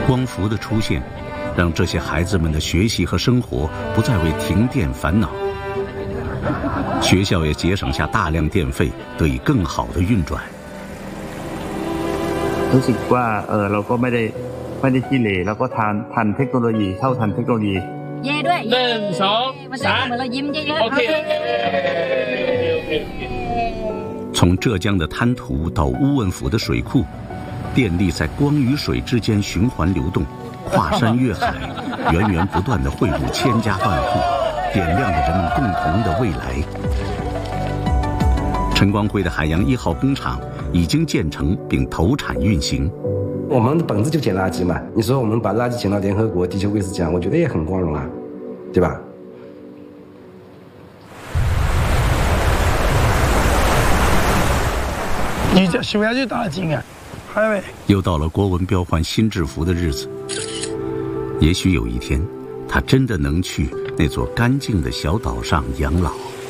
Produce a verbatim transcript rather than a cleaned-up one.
光伏的出现，让这些孩子们的学习和生活不再为停电烦恼，学校也节省下大量电费，得以更好的运转。 รู้สึกว่าเออเราก็ไม่ได้ไม่ได้ขี้เหร่แล้วก็ทันทันเทคโนโลยีเท่าทันเทคโนโลยีเย่ด้วยหนึ่งสองสามเรายิ้มเยอะๆโอเค从浙江的滩涂到乌汶府的水库，电力在光与水之间循环流动，跨山越海，源源不断地汇入千家万户，点亮了人们共同的未来。陈光辉的海洋一号工厂已经建成并投产运行。 我们的本质就捡垃圾嘛，你说我们把垃圾捡到联合国地球卫士奖，我觉得也很光荣啊，对吧？ 你这修下去打了金啊，还没。 又到了郭文彪换新制服的日子，也许有一天，他真的能去那座干净的小岛上养老。